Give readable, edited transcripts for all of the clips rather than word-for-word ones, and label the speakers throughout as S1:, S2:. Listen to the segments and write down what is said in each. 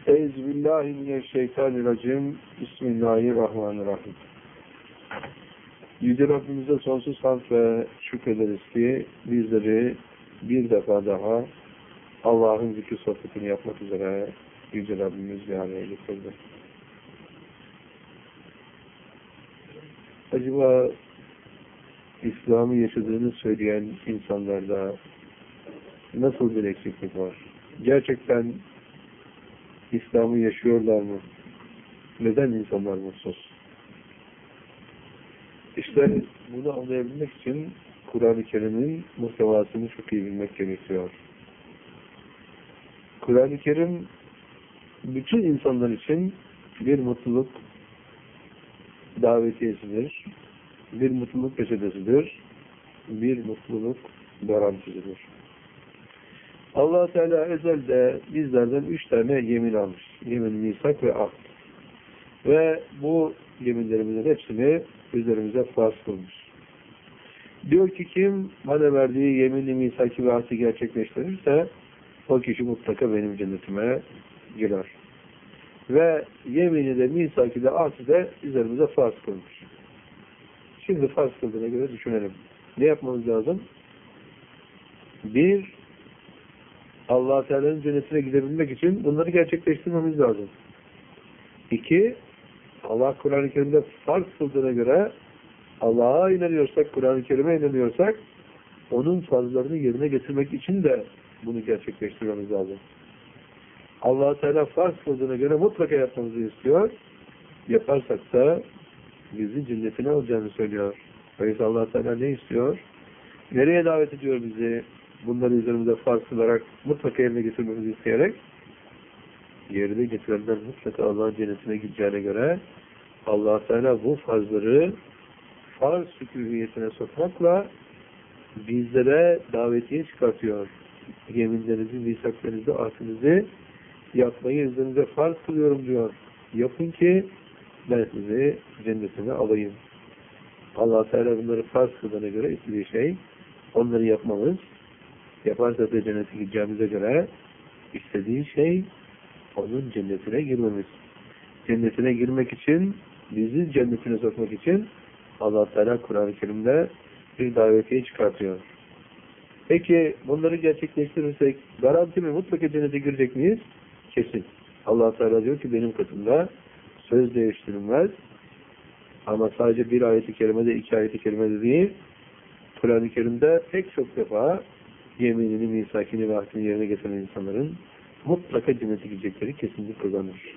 S1: Euzubillahimineşşeytanirracim. Bismillahirrahmanirrahim. Yüce Rabbimize sonsuz hamd ve şükrederiz ki bizleri bir defa daha Allah'ın zikir sohbetini yapmak üzere Yüce Rabbimiz bir araya getirdi. Acaba İslam'ı yaşadığını söyleyen insanlarda nasıl bir eksiklik var? Gerçekten İslam'ı yaşıyorlar mı? Neden insanlar mutsuz? İşte bunu anlayabilmek için Kur'an-ı Kerim'in muhtevasını çok iyi bilmek gerekiyor. Kur'an-ı Kerim bütün insanlar için bir mutluluk davetiyesidir, bir mutluluk reçetesidir, bir mutluluk garantisidir. Allah Teala ezelde bizlerden 3 tane yemin almış. Yemin, misak ve ahd. Ve bu yeminlerimizin hepsini üzerimize farz kılmış. Diyor ki kim bana verdiği yeminli, misaki ve ahdi gerçekleştirirse o kişi mutlaka benim cennetime girer. Ve yemini de, misaki de, ahdi de üzerimize farz kılmış. Şimdi farz kıldığına göre düşünelim. Ne yapmamız lazım? Bir, Allah Teala'nın cennetine gidebilmek için bunları gerçekleştirmemiz lazım. İki, Allah Kur'an-ı Kerim'de farz kıldığına göre Allah'a inanıyorsak, Kur'an-ı Kerim'e inanıyorsak onun farzlarını yerine getirmek için de bunu gerçekleştirmemiz lazım. Allah Teala farz kıldığına göre mutlaka yapmamızı istiyor. Yaparsak da bizi cennetine alacağını söylüyor. Öyleyse Allah Teala ne istiyor? Nereye davet ediyor bizi? Bunları üzerimize farz kılarak mutlaka yerine getirmemizi isteyerek yerine getirenler mutlaka Allah'ın cennetine gideceğine göre Allah Teala bu farzları farz hükümiyetine sokmakla bizlere davetiye çıkartıyor. Yeminlerinizi, misaklarınızı, ahdinizi yapmayı üzerinize farz kılıyorum diyor. Yapın ki ben sizi cennetine alayım. Allah Teala bunları farz kıldığına göre istediği şey onları yapmamız. Yaparsa da cennete gideceğimize göre istediği şey onun cennetine girmemiz. Cennetine girmek için, bizi cennetine sokmak için Allah Teala Kur'an-ı Kerim'de bir davetiye çıkartıyor. Peki bunları gerçekleştirirsek garanti mi? Mutlaka cennete girecek miyiz? Kesin. Allah Teala diyor ki benim katımda söz değiştirilmez. Ama sadece bir ayet-i kerimede, 2 ayet-i kerimede değil, Kur'an-ı Kerim'de pek çok defa yeminini, misakini ve ahdini yerine getiren insanların mutlaka cennete gidecekleri kesinlikle kazanır.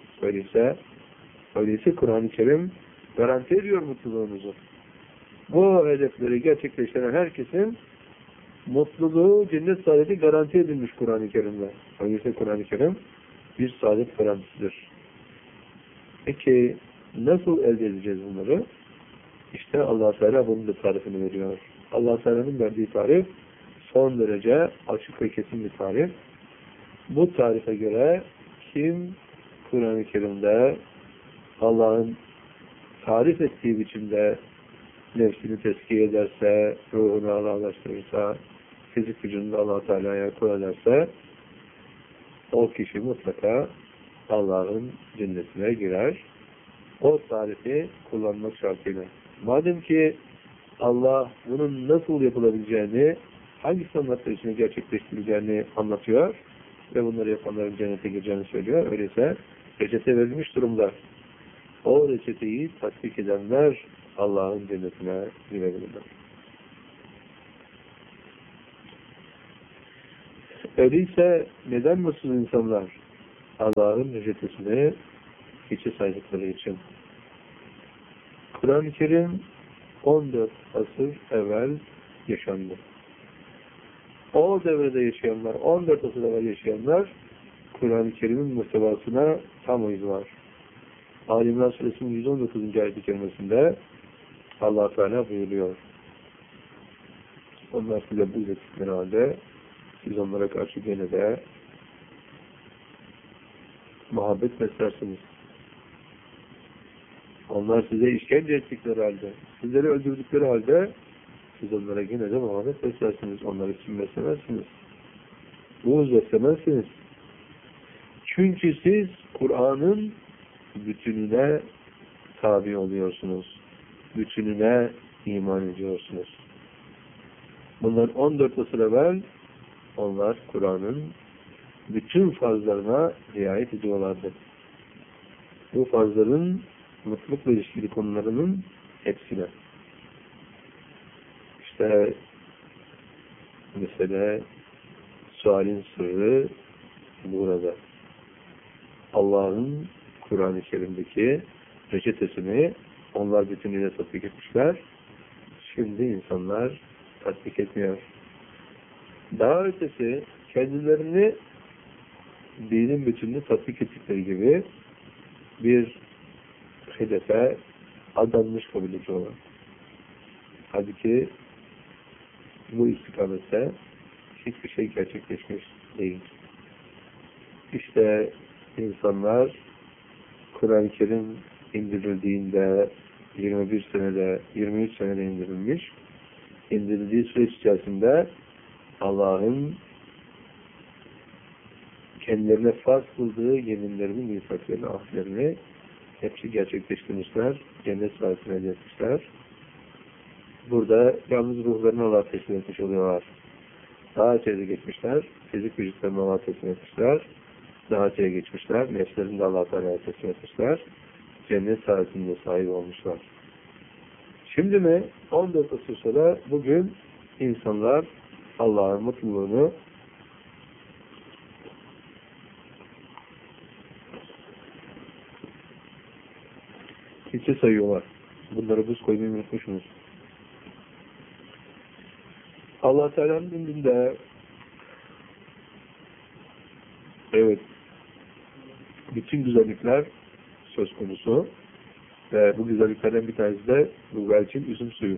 S1: Öyleyse Kur'an-ı Kerim garanti ediyor mutluluğunuzu. Bu hedefleri gerçekleştiren herkesin mutluluğu, cennet saadeti garanti edilmiş Kur'an-ı Kerim'de. Öyleyse Kur'an-ı Kerim bir saadet garantisidir. Peki nasıl elde edeceğiz bunları? İşte Allah Teala bunun da tarifini veriyor. Allah Teala'nın verdiği tarif son derece açık ve kesin bir tarif. Bu tarife göre kim Kur'an-ı Kerim'de Allah'ın tarif ettiği biçimde nefsini tezkiye ederse, ruhunu Allah'laştırırsa, fizik gücünü Allah Teala'ya koyarsa o kişi mutlaka Allah'ın cennetine girer. O tarifi kullanmak şartıyla. Madem ki Allah bunun nasıl yapılabileceğini, hangi standartlar içinde gerçekleştirileceğini anlatıyor ve bunları yapanların cennete gireceğini söylüyor. Öyleyse reçete verilmiş durumda. O reçeteyi tatbik edenler Allah'ın cennetine girebilirler. Öyleyse neden mutsuz insanlar? Allah'ın reçetesini hiçe saydıkları için. Kur'an-ı Kerim 14 asır evvel yaşandı. O devrede yaşayanlar, 14 asır evvel yaşayanlar Kur'an-ı Kerim'in muhtevasına tam uyuz var. Ali İmran Suresinin 119. ayet-i kerimesinde Allah Teala buyuruyor. Onlar size buğz ettikleri halde siz onlara karşı gene de muhabbet beslersiniz. Onlar size işkence ettikleri halde, sizleri öldürdükleri halde siz onlara gene de muhabbet beslersiniz. Onları kim beslemezsiniz? Buğz beslemezsiniz. Çünkü siz Kur'an'ın bütününe tabi oluyorsunuz. Bütününe iman ediyorsunuz. Bundan 14 asır evvel onlar Kur'an'ın bütün farzlarına riayet ediyorlardı. Bu farzların mutlulukla ilişkili konularının hepsine. İşte mesela sualin sırrı burada. Allah'ın Kur'an-ı Kerim'deki reçetesini onlar bütünüyle tatbik etmişler. Şimdi insanlar tatbik etmiyor. Daha ötesi kendilerini dinin bütününü tatbik ettikleri gibi bir hedefe adanmış kabul ediyorlar. Halbuki bu istikamette hiçbir şey gerçekleşmiş değil. İşte insanlar Kur'an-ı Kerim indirildiğinde 21 senede, 23 senede indirilmiş. İndirildiği süreç içerisinde Allah'ın kendilerine farz kıldığı yeminlerini, misaklarını, ahdlerini hepsi gerçekleştirmişler. Cennet sahibine elde etmişler. Burada yalnız ruhlarını Allah'a teslim etmiş oluyorlar. Daha öteye geçmişler. Fizik vücutlarını Allah'a teslim etmişler. Daha öteye geçmişler. Nefslerini de Allah'a teslim etmişler. Cennet sahibine sahip olmuşlar. Şimdi mi 14 asır sonra bugün insanlar Allah'ın mutluluğunu hiçe sayıyorlar. Bunları buz koymayı unutmuşsunuz. Allah Teala'nın indinde evet bütün güzellikler söz konusu ve bu güzelliklerden bir tanesi de bu belçin üzüm suyu.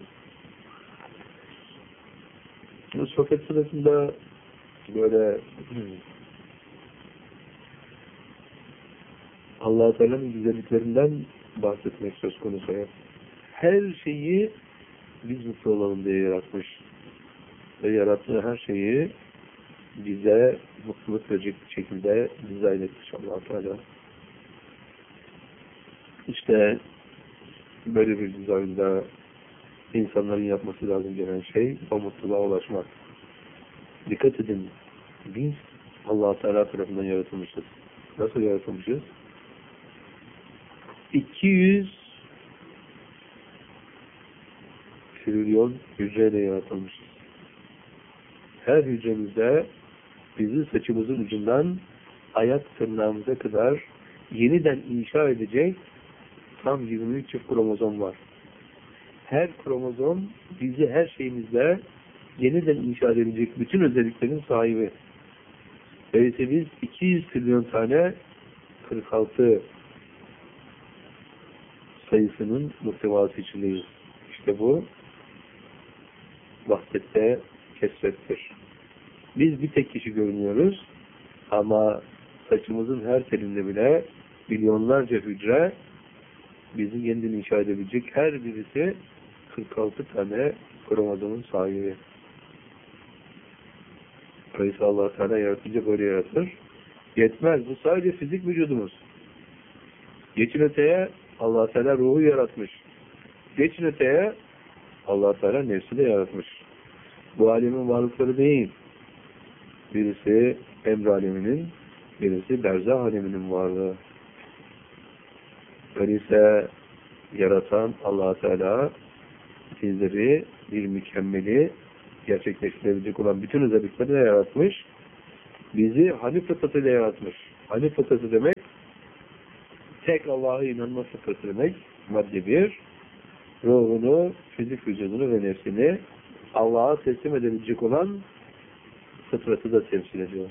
S1: Bu sohbet sırasında böyle Allah Teala'nın güzelliklerinden bahsetmek söz konusu. Her şeyi biz mutlu olalım diye yaratmış. Ve yarattığı her şeyi bize mutluluk verecek şekilde dizayn etmiş Allah Teala. İşte böyle bir dizaynda insanların yapması lazım gelen şey o mutluluğa ulaşmak. Dikkat edin, biz Allah Teala tarafından yaratılmışız. Nasıl yaratılmışız? 200 trilyon hücreyle yaratılmışız. Her hücremizde bizi saçımızın ucundan ayak tırnağımıza kadar yeniden inşa edecek tam 23 çift kromozom var. Her kromozom bizi her şeyimizde yeniden inşa edebilecek bütün özelliklerin sahibi. Öyleyse biz 200 trilyon tane 46 sayısının muhtevası içindeyiz. İşte bu vahdette kesrettir. Biz bir tek kişi görünüyoruz ama saçımızın her telinde bile milyonlarca hücre bizi yeniden inşa edebilecek her birisi 46 tane kromozomun sahibi. Öyleyse Allah Teala yaratınca böyle yaratır. Yetmez. Bu sadece fizik vücudumuz. Geçin öteye Allah Teala ruhu yaratmış. Geçin öteye Allah Teala nefsi de yaratmış. Bu alemin varlıkları değil. Birisi emr aleminin, birisi berzah aleminin varlığı. Öyleyse yaratan Allah Teala bizleri bir mükemmeli gerçekleştirebilecek olan bütün özellikleri de yaratmış. Bizi Hanif fıtratıyla yaratmış. Hanif fıtratı demek tek Allah'a inanma fıtratı demek. Madde 1. Ruhunu, fizik vücudunu ve nefsini Allah'a teslim edebilecek olan fıtratı da temsil ediyor.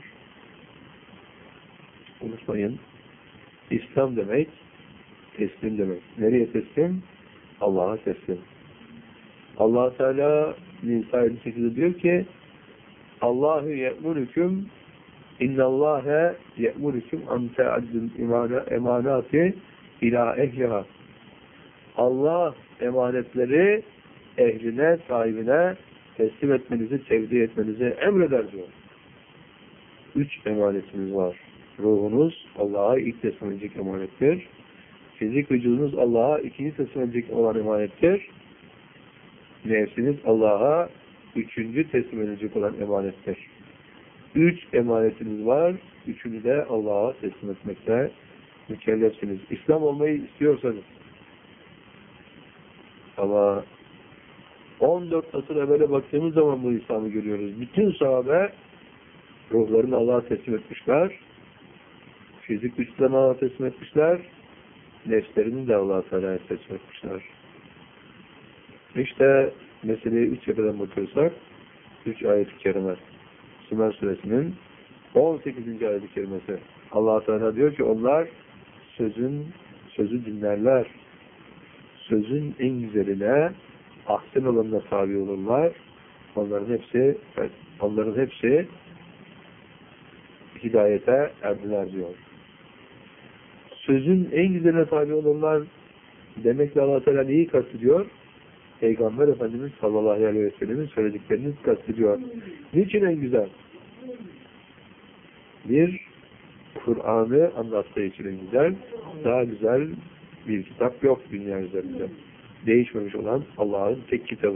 S1: Unutmayın. İslam demek teslim demek. Nereye teslim? Allah'a teslim. Allah Teala Nisa 58'de diyor ki Allahu ye'murüküm innallâhe ye'murüküm an te'addül emanati ila ehliha. Allah emanetleri ehline, sahibine teslim etmenizi, tevdi etmenizi emreder diyor. 3 emanetimiz var. Ruhunuz Allah'a ilk teslim edilecek emanettir. Fizik vücudunuz Allah'a ikinci teslim edilecek olan emanettir. Nefsiniz Allah'a üçüncü teslim edilecek olan emanettir. 3 emanetiniz var. Üçünü de Allah'a teslim etmekte mükellefsiniz. İslam olmayı istiyorsanız. Ama 14 asır evvele baktığımız zaman bu İslam'ı görüyoruz. Bütün sahabe ruhlarını Allah'a teslim etmişler. Fizik güçlerini Allah'a teslim etmişler. Nefslerini de Allah'a Teala'ya teslim etmişler. İşte meseleye 3 cepheden bakıyorsak 3 ayet-i kerime. Sümer suresinin 18. ayet-i kerimesi. Allah Teala diyor ki onlar sözü dinlerler. Sözün en güzeline, ahsen olanına tabi olurlar. Onların hepsi hidayete erdiler diyor. Sözün en güzeline tabi olurlar demekle Allah Teala neyi kastediyor? Peygamber Efendimiz sallallahu aleyhi ve sellem'in söylediklerini kastediyor. Niçin en güzel? Bir, Kur'an'ı anlattığı için en güzel. Daha güzel bir kitap yok dünya üzerinde. Değişmemiş olan Allah'ın tek kitabı.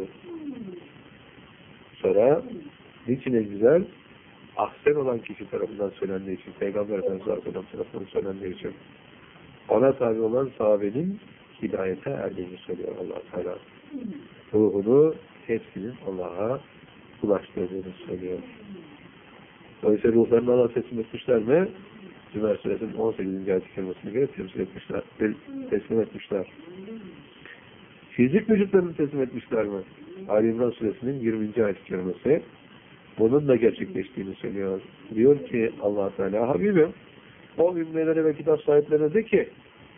S1: Sonra, niçin en güzel? Ahsen olan kişi tarafından söylendiği için, Peygamber Efendimiz tarafından söylendiği için. Ona tabi olan sahabenin hidayete erdiğini söylüyor Allah Teala. Ruhunu hepsinin Allah'a ulaştırdığını söylüyor. Dolayısıyla ruhlarını Allah'a teslim etmişler mi? Zümer suresinin 18. ayet-i kerimesine göre teslim etmişler. Fizik vücutlarını teslim etmişler mi? Ali İmran suresinin 20. ayet-i kerimesi. Bunun da gerçekleştiğini söylüyor. Diyor ki Allah Teala, Habibim, o ümmelere ve kitap sahiplerine de ki,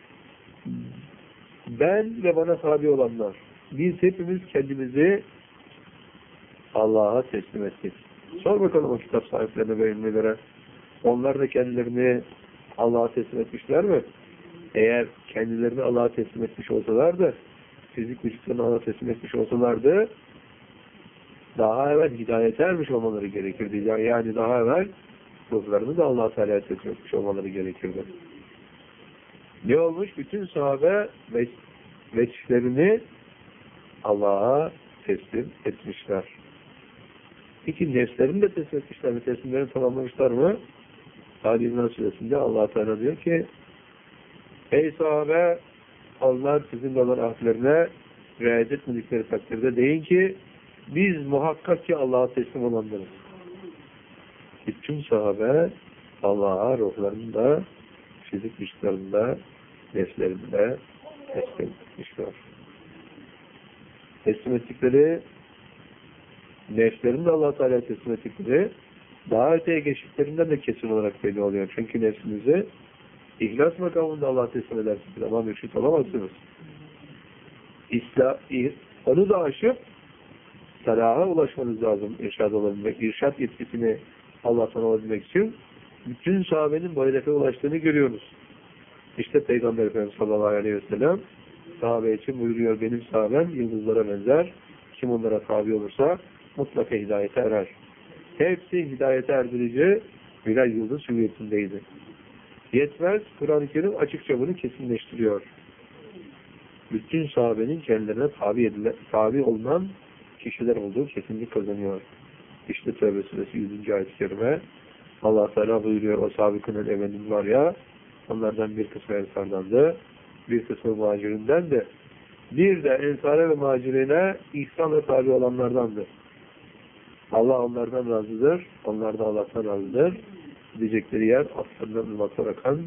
S1: ben ve bana tabi olanlar, biz hepimiz kendimizi Allah'a teslim ettik. Sor bakalım o kitap sahiplerine ve ümmelere. Onlar da kendilerini Allah'a teslim etmişler mi? Eğer kendilerini Allah'a teslim etmiş olsalardı, fizik vücutlarını Allah'a teslim etmiş olsalardı, daha evvel hidayete ermiş olmaları gerekirdi. Yani daha evvel ruhlarını da Allah-u Teala'ya teslim etmiş olmaları gerekirdi. Ne olmuş? Bütün sahabe veçlerini Allah'a teslim etmişler. Peki nefslerini de teslim etmişler mi? Teslimlerini tamamlamışlar mı? Ali İmran suresinde Allah Teala diyor ki, ey sahabe, onlar sizinle olan ahdlerine riayet etmedikleri takdirde deyin ki biz muhakkak ki Allah'a teslim olanlarız. Bütün sahabe Allah'a ruhlarında, fizik güçlerinde, nefslerinde teslim etmişler. Teslim ettikleri, nefslerini de Allah-u Teala'ya teslim ettikleri, daha öteye geçtiklerinden de kesin olarak belli oluyor. Çünkü nefsinizi ihlas makamında Allah'a teslim edersiniz ama mürşit olamazsınız. Onu da aşıp salaha ulaşmanız lazım irşad olabilmek. İrşad yetkisini Allah'tan alabilmek için bütün sahabenin bu hedefe ulaştığını görüyoruz. İşte Peygamber Efendimiz sallallahu aleyhi ve sellem sahabe için buyuruyor, benim sahabem yıldızlara benzer. Kim onlara tabi olursa mutlaka hidayete erer. Hepsi hidayete erdirici birer yıldız hüviyetindeydi. Yetmez, Kur'an-ı Kerim açıkça bunu kesinleştiriyor. Bütün sahabenin kendilerine tabi olunan kişiler olduğu kesinlik kazanıyor. İşte Tevbe suresi 100. ayet-i kerime Allah Teala buyuruyor, o sabıkının evvenin var ya, onlardan bir kısmı ensardandı, bir kısmı muhacirinden de, bir de ensare ve muhacirine ihsanla tabi olanlardandı. Allah onlardan razıdır, onlar da Allah'tan razıdır. Diyecekleri yer aslandan ırmaklar akan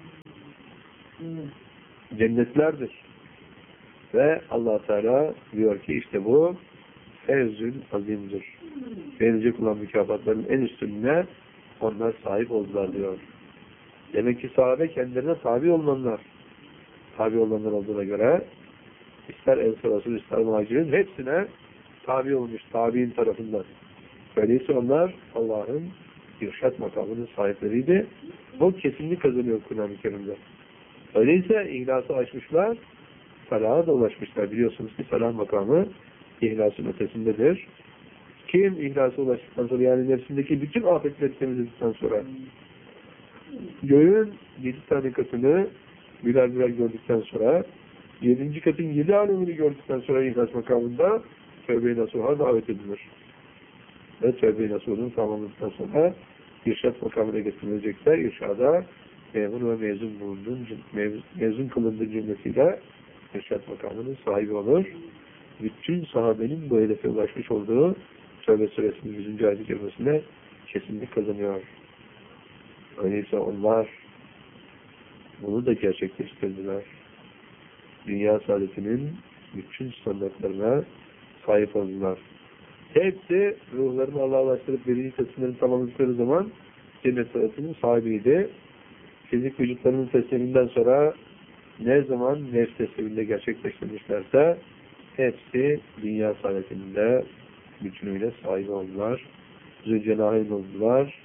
S1: cennetlerdir. Ve Allah Teala diyor ki işte bu fevzül azimdir. Verilecek olan mükafatların en üstününe onlar sahip oldular diyor. Demek ki sahabe kendilerine tabi olunanlar. Tabi olanlar olduğuna göre ister ensar olsun ister muhacirin hepsine tabi olmuş tabi'in tarafından. Öyleyse onlar Allah'ın irşad makamının sahipleriydi. O kesinlik kazanıyor Kur'an-ı Kerim'de. Öyleyse ihlası açmışlar, salaha da ulaşmışlar. Biliyorsunuz ki salah makamı ihlasın ötesindedir. Kim ihlasa ulaştıktan sonra, yani nefsindeki bütün afetleri temizledikten sonra, Göğün 7 tane katını birer birer gördükten sonra 7. katın 7 alemini gördükten sonra İhlas makamında Tevbe-i Nasuh'a davet edilir. Ve Tevbe-i Nasuh'un tamamladıktan sonra irşad makamına getirilecekse irşada memur ve mezun kılındığı cümlesiyle irşad makamının sahibi olur. Bütün sahabenin bu hedefe ulaşmış olduğu Tevbe suresinin 100. ayet-i kerimesine kesinlik kazanıyor. Öyleyse onlar bunu da gerçekleştirdiler. Dünya saadetinin bütün standartlarına sahip oldular. Hepsi ruhlarını Allah'a ulaştırıp birinci teslimlerini tamamladıkları zaman cennet saadetinin sahibiydi. Fizik vücutlarının tesliminden sonra ne zaman nefs tesliminde gerçekleştirmişlerse hepsi dünya saadetinin de bütünüyle sahibi oldular. Zülcenahin oldular.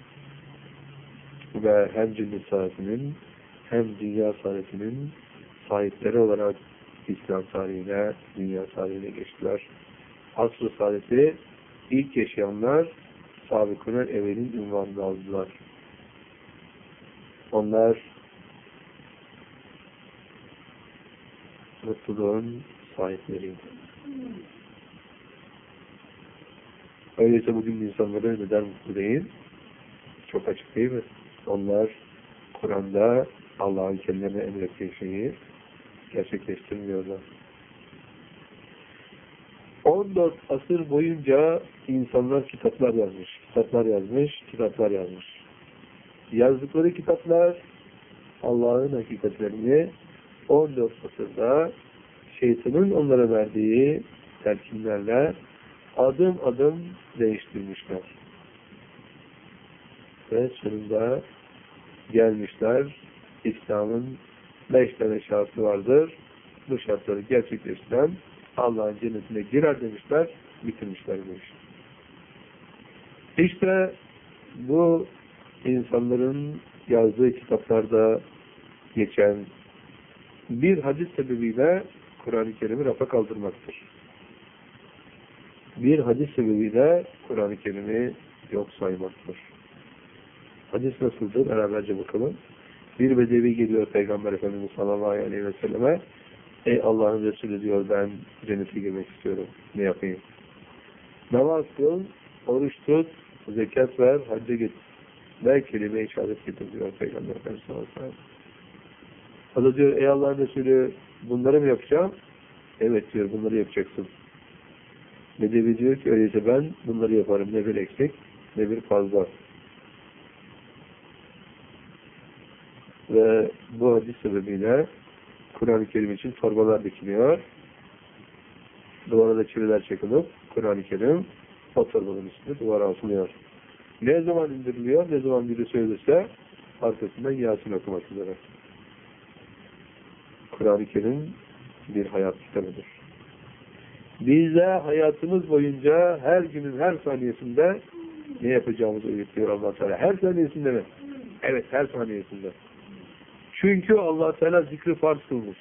S1: Ve hem cennet saadetinin hem dünya saadetinin sahipleri olarak İslam tarihine, dünya tarihine geçtiler. Asr-ı saadeti ilk yaşayanlar sabıkının evvelin ünvanını aldılar. Onlar mutluluğun sahipleriydi. Öyleyse bugün insanları neden mutlu değil? Çok açık değil mi? Onlar Kur'an'da Allah'ın kendilerine emrettiği şeyi gerçekleştirmiyorlar. 14 asır boyunca insanlar kitaplar yazmış. Yazdıkları kitaplar Allah'ın hakikatlerini 14 asırda şeytanın onlara verdiği telkinlerle adım adım değiştirmişler. Ve sonunda gelmişler, İslam'ın 5 tane şartı vardır. Bu şartları gerçekleştiren Allah'ın cennetine girer demişler, bitirmişler demiş. İşte bu insanların yazdığı kitaplarda geçen bir hadis sebebiyle Kur'an-ı Kerim'i rafa kaldırmaktır. Bir hadis sebebiyle Kur'an-ı Kerim'i yok saymaktır. Hadis nasıldır? Beraberce bakalım. Bir bedevi geliyor Peygamber Efendimiz sallallahu aleyhi ve selleme. Ey Allah'ın Resulü diyor, ben cennete girmek istiyorum. Ne yapayım? Namaz kıl, oruç tut, zekat ver, hacca git. Ve kelime-i şehadet getir diyor Peygamber Efendimiz sallallahu aleyhi ve sellem. O da diyor, ey Allah'ın Resulü, bunları mı yapacağım? Evet diyor, bunları yapacaksın. Bedevi diyor ki, öyleyse ben bunları yaparım. Ne bir eksik, ne bir fazla. Ve bu hadis sebebiyle Kur'an-ı Kerim için torbalar dikiliyor. Duvara da çiviler çakılıp Kur'an-ı Kerim o torbanın üstünde duvara asılıyor. Ne zaman indiriliyor, ne zaman biri söylese arkasından Yasin okumak üzere. Kur'an-ı Kerim bir hayat kitabıdır. Bize hayatımız boyunca her günün her saniyesinde ne yapacağımızı öğretiyor Allah Teala. Her saniyesinde mi? Evet, her saniyesinde. Çünkü Allah Teala zikri farz kılmış.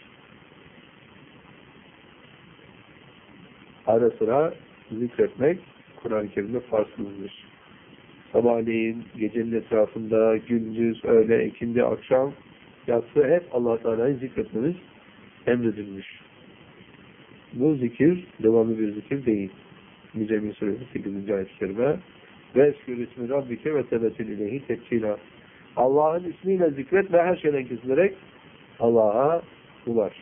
S1: Ara sıra zikretmek Kur'an-ı Kerim'de farz kılınmış. Sabahleyin, gecenin etrafında, gündüz, öğle, ikindi, akşam, yatsı hep Allah Teala'yı zikretmemiz emredilmiş. Bu zikir, devamlı bir zikir değil. Mücemmil Suresi 8. ayet-i kerime ve eskür ismi Rabbike ve tebettül ileyhi tekkila. Allah'ın ismiyle zikret ve her şeyden kesilerek Allah'a ulaş.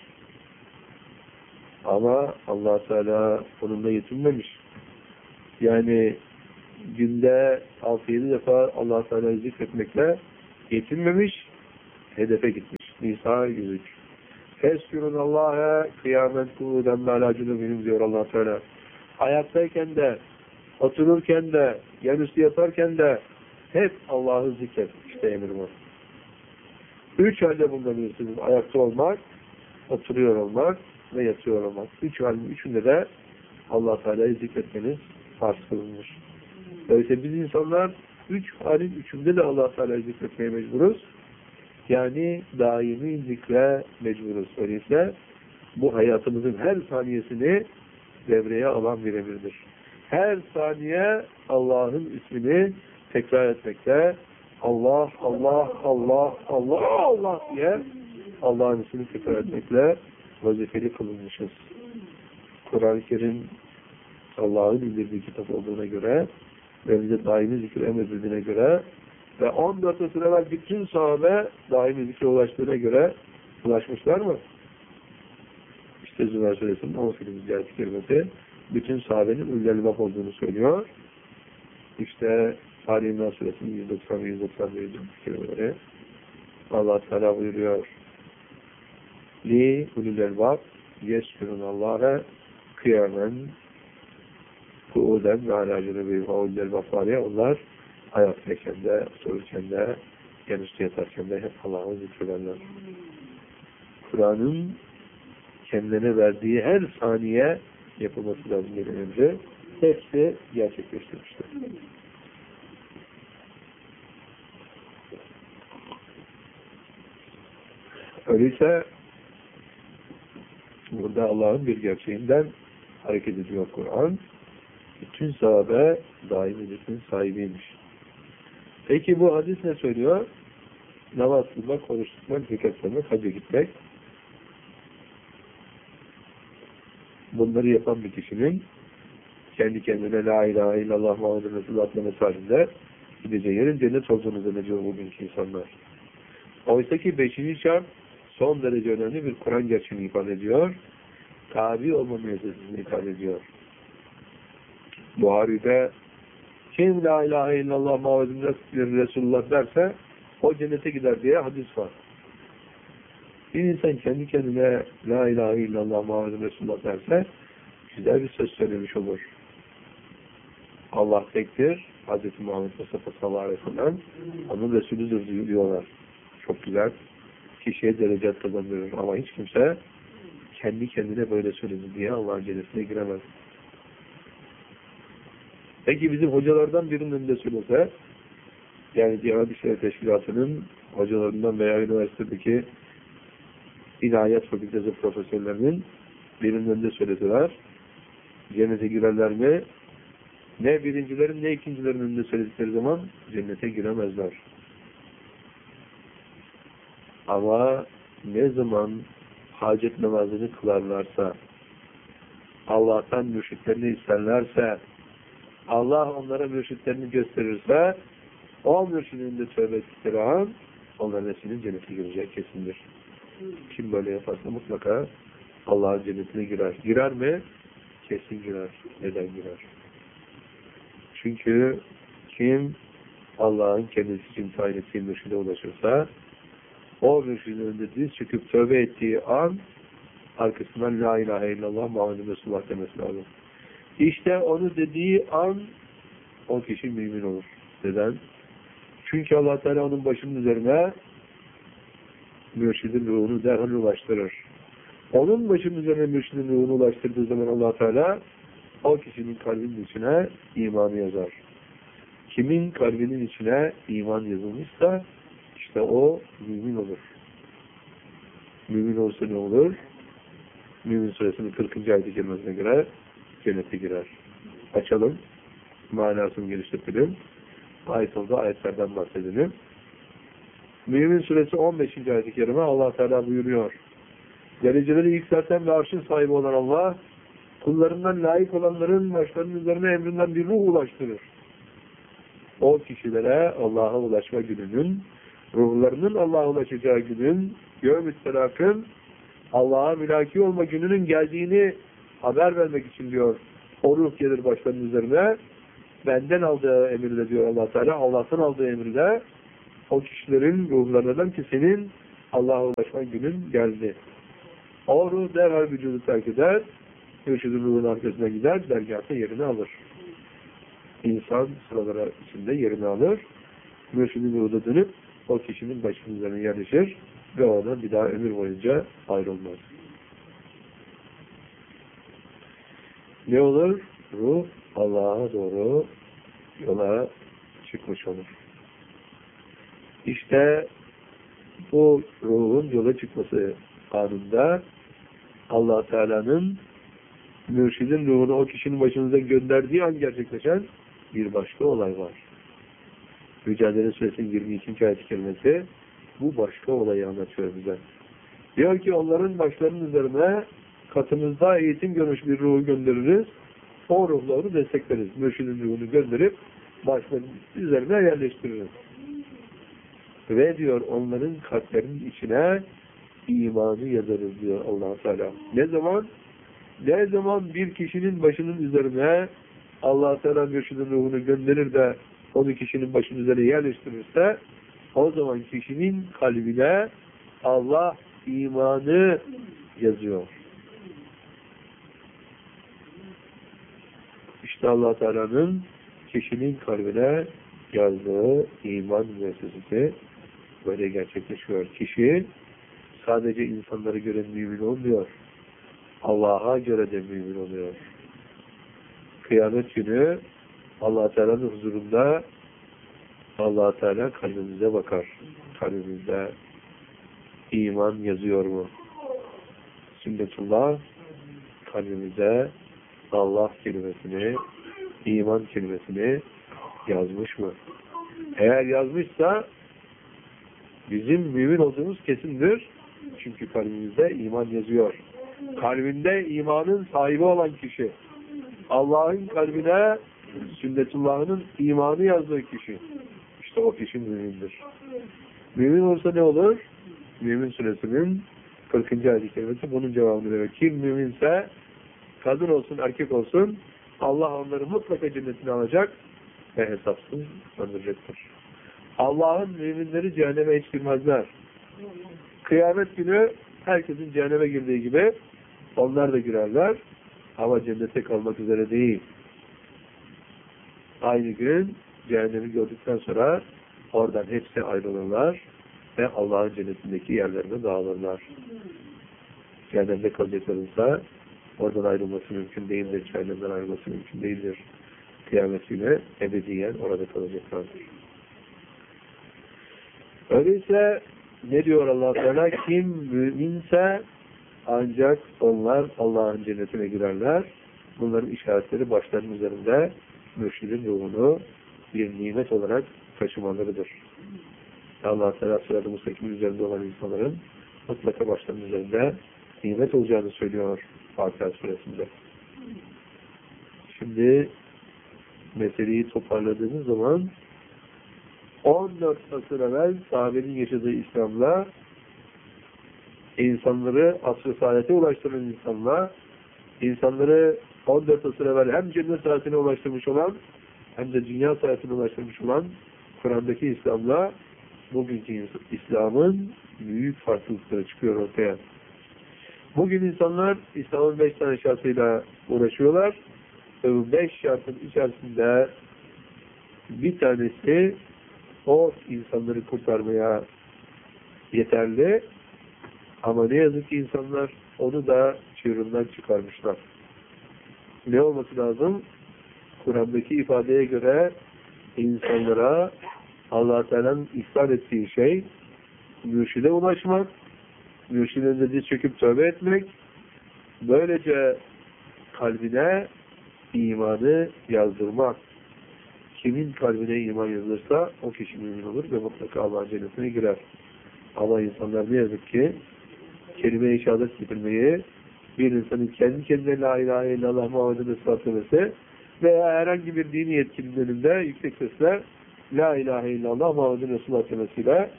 S1: Ama Allah Teala onunla yetinmemiş. Yani günde 6-7 defa Allah Teala'yı zikretmekle yetinmemiş, hedefe gitmiş. Nisa 103. Feskurun Allah'a kıyamet ku'uden mâlâcını benim diyor Allah Teala. Ayaktayken de, otururken de, yanüstü yaparken de hep Allah'ı zikret. İşte emir bu. 3 halde bulunabilirsiniz. Ayakta olmak, oturuyor olmak ve yatıyor olmak. 3 halin üçünde de Allah Teala'yı zikretmeniz farz kılınmış. Öyleyse biz insanlar 3 halin üçünde de Allah Teala'yı zikretmeye mecburuz. Yani daimi zikre mecburuz. Öyleyse bu hayatımızın her saniyesini devreye alan bir emirdir. Her saniye Allah'ın ismini tekrar etmekte, Allah, Allah, Allah, Allah, Allah diye Allah'ın ismini tekrar etmekle vazifeli kılınmışız. Kur'an-ı Kerim Allah'ın indirdiği kitap olduğuna göre ve bize daimi zikir emredildiğine göre ve 14 asır evvel bütün sahabe daimi zikre ulaştığına göre ulaşmışlar mı? İşte Zümer Suresinin 18. ayet-i kerimesi bütün sahabenin ülül bab olduğunu söylüyor. İşte Ali İmran Suresinin 190 ve 191. kelimeleri Allah Teala buyuruyor. Li ulul elbab yesfirun Allah'a kıyamen kuuden ve alâcını büyük ulul elbab var ya, onlar hayattayken de, otururken de, yanüstü yatarken de hep Allah'ı zikrederler. Kur'an'ın kendine verdiği her saniye yapılması lazım önce hepsi gerçekleştirmiştir. Öyleyse burada Allah'ın bir gerçeğinden hareket ediyor Kur'an. Bütün sahabe daim edilsin sahibiymiş. Peki bu hadis ne söylüyor? Namaz kılmak, oruç tutmak, zekat vermek, hacca gitmek. Bunları yapan bir kişinin kendi kendine la ilahe illallah Muhammed Resulullah demesi halinde gideceği yerin cennet olduğunu zannediyor bugünkü insanlar. Oysa ki 5. şart son derece önemli bir Kur'an gerçeğini ifade ediyor. Tabi olma müessesesini ifade ediyor. Buhari'de kim la ilahe illallah Muhammed Resulullah derse o cennete gider diye hadis var. Bir insan kendi kendine la ilahe illallah Muhammed Resulullah derse güzel bir söz söylemiş olur. Allah tektir, Hz. Muhammed Mustafa sallallahu aleyhi ve sellem onun Resulüdür diyorlar. Çok güzel. Kişiye derece kazandırır ama hiç kimse kendi kendine böyle söyledi diye Allah'ın cennetine giremez. Peki bizim hocalardan birinin önünde söylese, yani Diyanet İşleri Teşkilatı'nın hocalarından veya üniversitedeki İlahiyat Fakültesi profesörlerinin birinin önünde söyleseler, cennete girerler mi? Ne birincilerin ne ikincilerin önünde söyledikleri zaman cennete giremezler. Ama ne zaman hacet namazını kılarlarsa, Allah'tan mürşitlerini isterlerse, Allah onlara mürşitlerini gösterirse, o mürşidin de tövbe ettikleri an, onların hepsinin cennete girecek kesindir. Kim böyle yaparsa mutlaka Allah'ın cennetine girer. Girer mi? Kesin girer. Neden girer? Çünkü kim Allah'ın kendisi için tayin ettiği mürşide ulaşırsa, o mürşidin önünde diz çöküp tövbe ettiği an, arkasından la ilahe illallah Muhammed Resulullah demesi lazım. İşte onu dediği an, o kişi mümin olur. Neden? Çünkü Allah Teala onun başının üzerine mürşidin ruhunu derhal ulaştırır. Onun başının üzerine mürşidin ruhunu ulaştırdığı zaman Allah Teala o kişinin kalbinin içine imanı yazar. Kimin kalbinin içine iman yazılmışsa işte o mümin olur. Mümin olsa ne olur? Mümin Suresinin 40. ayet-i kerimesine göre cennete girer. Açalım. Manasını geliştirelim. Ayet oldu. Ayetlerden bahsedelim. Mümin Suresi 15. ayet-i kerime Allah Teala buyuruyor. Dereceleri yükselten ve arşın sahibi olan Allah, kullarından layık olanların başlarının üzerine emrinden bir ruh ulaştırır. O kişilere Allah'a ulaşma gününün, ruhlarının Allah'a ulaşacağı günün, yevm-i selakın, Allah'a mülaki olma gününün geldiğini haber vermek için diyor. O ruh gelir başlarının üzerine, benden aldığı emirle diyor Allah Teala, Allah'tan aldığı emirle, o kişilerin ruhlarından ki senin Allah'a ulaşman günün geldi. O ruh derhal vücudu terk eder, mürşidin ruhun arkasına gider, dergâhta yerini alır. İnsan sıralara içinde yerini alır, mürşidin ruhu da dönüp o kişinin başının üzerine yerleşir ve oradan bir daha ömür boyunca ayrılmaz. Ne olur? Ruh Allah'a doğru yola çıkmış olur. İşte bu ruhun yola çıkması anında Allah Teala'nın mürşidin ruhunu o kişinin başınıza gönderdiği an gerçekleşen bir başka olay var. Mücadele Suresinin 22. ayet-i kerimesi bu başka olayı anlatıyor bize. Diyor ki onların başlarının üzerine katımızda eğitim görmüş bir ruhu göndeririz. O ruhları destekleriz. Mürşidin ruhunu gönderip başlarının üzerine yerleştiririz. Ve diyor onların kalplerinin içine imanı yazarız diyor Allah-u Teala. Ne zaman bir kişinin başının üzerine Allah-u Teala mürşidin ruhunu gönderir de onu kişinin başının üzerine yerleştirirse o zaman kişinin kalbine Allah imanı yazıyor. İşte Allah Teala'nın kişinin kalbine yazdığı iman müessesesi böyle gerçekleşiyor. Kişi sadece insanlara göre mümin olmuyor. Allah'a göre de mümin oluyor. Kıyamet günü Allah Teala'nın huzurunda Allah Teala kalbimize bakar. Kalbimizde iman yazıyor mu? Sünnetullah kalbimize Allah kelimesini, iman kelimesini yazmış mı? Eğer yazmışsa bizim mümin olduğumuz kesindir. Çünkü kalbimizde iman yazıyor. Kalbinde imanın sahibi olan kişi, Allah'ın kalbine sünnetullah'ın imanı yazdığı kişi, işte o kişi mümindir. Mümin olursa ne olur? Mümin suresinin 40. ayet-i kerimesi bunun cevabını veriyor. Kim müminse, kadın olsun, erkek olsun, Allah onları mutlaka cennetine alacak ve hesapsız öldürecektir. Allah'ın müminleri cehenneme hiç girmezler. Kıyamet günü herkesin cehenneme girdiği gibi onlar da girerler ama cennete kalmak üzere değil. Aynı gün cehennemi gördükten sonra oradan hepsi ayrılırlar ve Allah'ın cennetindeki yerlerine dağılırlar. Cehennemde kalacaklarınsa oradan ayrılması mümkün değildir. Cehennemden ayrılması mümkün değildir. Kıyamet günü ebediyen orada kalacaklardır. Öyleyse ne diyor Allah Teala? Kim müminse ancak onlar Allah'ın cennetine girerler. Bunların işaretleri başlarının üzerinde mürşidin ruhunu bir nimet olarak taşımalarıdır. Allah Teala sırat-ı müstakim üzerinde olan insanların mutlaka başlarının üzerinde nimet olacağını söylüyor Fatiha suresinde. Şimdi meseleyi toparladığımız zaman 14 asır evvel sahabenin yaşadığı İslam'la insanları asr-ı saadete ulaştıran insanları 14 asır evvel hem cennet saadetine ulaştırmış olan hem de dünya saadetine ulaştırmış olan Kur'an'daki İslam'la bugünkü İslam'ın büyük farklılıkları çıkıyor ortaya. Bugün insanlar İslam'ın 5 tane şartıyla uğraşıyorlar. Ve bu 5 şartın içerisinde bir tanesi o insanları kurtarmaya yeterli. Ama ne yazık ki insanlar onu da çığırından çıkarmışlar. Ne olması lazım? Kur'an'daki ifadeye göre insanlara Allah Teala'nın ihsan ettiği şey mürşide ulaşmak, mürşidin dediği çöküp tövbe etmek, böylece kalbine imanı yazdırmak. Kimin kalbine iman yazılırsa o kişi mümin olur ve mutlaka Allah'ın cennetine girer. Ama insanlar ne yazık ki kelime-i şehadet getirmeyi, bir insanın kendi kendine la ilahe illallah Muhammed'in Resulü demesi veya herhangi bir dini yetkilinin önünde yüksek sesle la ilahe illallah Muhammed'in Resulü demesiyle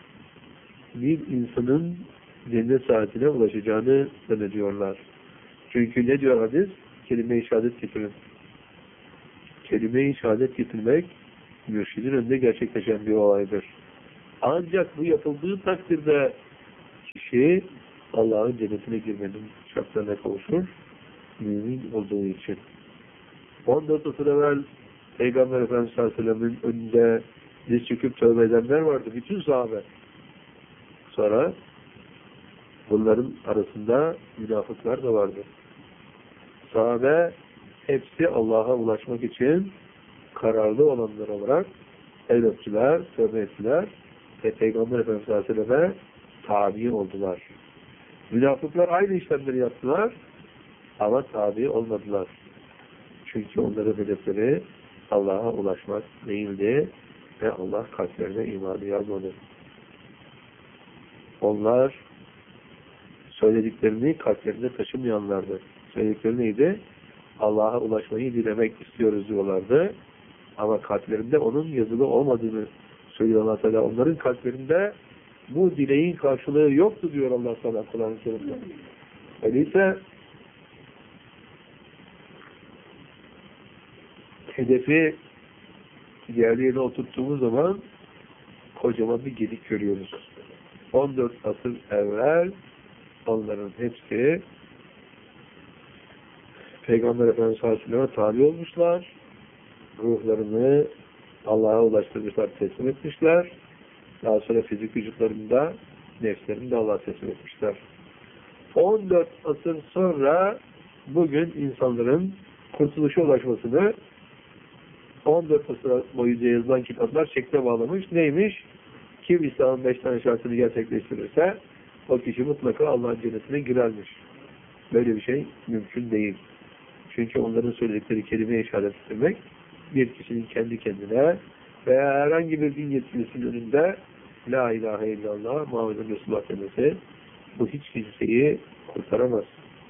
S1: bir insanın cennet saatine ulaşacağını zannediyorlar. Çünkü ne diyor hadis? Kelime-i şehadet getirin. Kelime-i şehadet getirmek mürşidin önünde gerçekleşen bir olaydır. Ancak bu yapıldığı takdirde kişi Allah'ın cennetine girmenin şartlarına kavuşur, mümin olduğu için. 14 asır evvel Peygamber Efendimiz sallallahu aleyhi ve sellem'in önünde diz çöküp tövbe edenler vardı. Bütün sahabe. Sonra bunların arasında münafıklar da vardı. Sahabe hepsi Allah'a ulaşmak için kararlı olanlar olarak el öptüler, tövbe ettiler ve Peygamber Efendimiz sallallahu aleyhi ve selleme tabi oldular. Münafıklar aynı işlemleri yaptılar ama tabi olmadılar. Çünkü onların hedefleri Allah'a ulaşmak değildi. ve Allah kalplerine imanı yazmadı. Onlar söylediklerini kalplerinde taşımayanlardı. Söyledikleri neydi? Allah'a ulaşmayı dilemek istiyoruz diyorlardı. Ama kalplerinde onun yazılı olmadığını söylüyor Allah Teala. Onların kalplerinde bu dileğin karşılığı yoktu diyor Allah Teala Kur'an-ı Kerim'de. Öyleyse hedefi yerlerine oturttuğumuz zaman kocaman bir gedik görüyoruz. 14 asır evvel onların hepsi Peygamber Efendimiz Aleyhisselam'a tabi olmuşlar. Ruhlarını Allah'a ulaştırmışlar, teslim etmişler. Daha sonra fizik vücutlarında nefslerini de Allah'a teslim etmişler. 14 asır sonra bugün insanların kurtuluşa ulaşmasını 14 asır boyunca yazılan kitaplar şekle bağlamış. Neymiş? Kim İslam'ın 5 tane şartını gerçekleştirirse o kişi mutlaka Allah'ın cennetine girermiş. Böyle bir şey mümkün değil. Çünkü onların söyledikleri kelime-i şehadet etmek bir kişinin kendi kendine veya herhangi bir din yetkilisinin önünde La ilahe illallah Muhammedun Resulullah demesi bu hiç kimseyi kurtaramaz.